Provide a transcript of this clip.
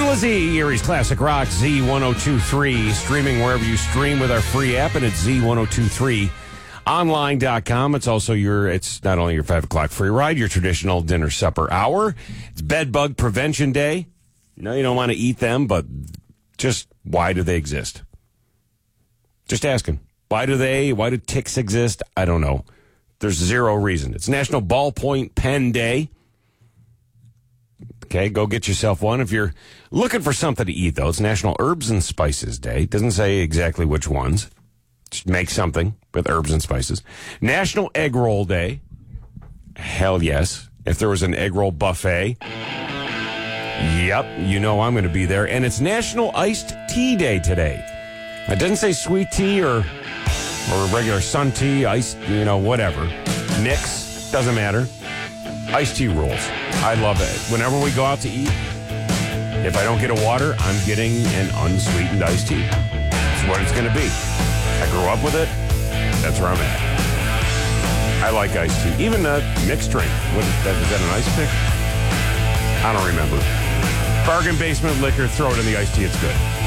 Sheila Z, Erie's Classic Rock, Z1023, streaming wherever you stream with our free app, and it's Z1023online.com. It's not only your 5 o'clock free ride, your traditional dinner supper hour. It's Bed Bug Prevention Day. No, you don't want to eat them, but just why do they exist? Just asking. Why do ticks exist? I don't know. There's zero reason. It's National Ballpoint Pen Day. Okay, go get yourself one. If you're looking for something to eat, though, it's National Herbs and Spices Day. It doesn't say exactly which ones. Just make something with herbs and spices. National Egg Roll Day. Hell yes. If there was an egg roll buffet, yep, you know I'm going to be there. And it's National Iced Tea Day today. It doesn't say sweet tea or regular sun tea, iced, whatever. Mix, doesn't matter. Iced tea rules. I love it. Whenever we go out to eat, if I don't get a water, I'm getting an unsweetened iced tea. That's what it's going to be. I grew up with it. That's where I'm at. I like iced tea. Even a mixed drink. Is that an ice pick? I don't remember. Bargain Basement Liquor. Throw it in the iced tea. It's good.